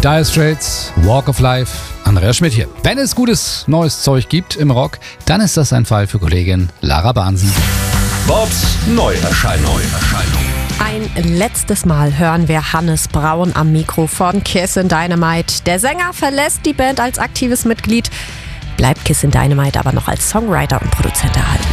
Dire Straits, Walk of Life, Andreas Schmidt hier. Wenn es gutes neues Zeug gibt im Rock, dann ist das ein Fall für Kollegin Lara Bahnsen. Bobs Neuerscheinung. Ein letztes Mal hören wir Hannes Braun am Mikro von Kiss in Dynamite. Der Sänger verlässt die Band als aktives Mitglied, bleibt Kiss in Dynamite aber noch als Songwriter und Produzent erhalten.